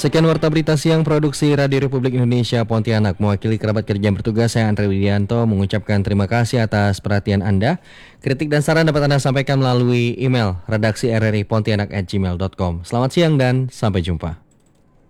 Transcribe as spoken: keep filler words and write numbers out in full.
Sekian warta berita siang produksi Radio Republik Indonesia Pontianak. Mewakili kerabat kerja yang bertugas, saya Andre Widianto mengucapkan terima kasih atas perhatian Anda. Kritik dan saran dapat Anda sampaikan melalui email redaksi r r i pontianak at gmail dot com. Selamat siang dan sampai jumpa.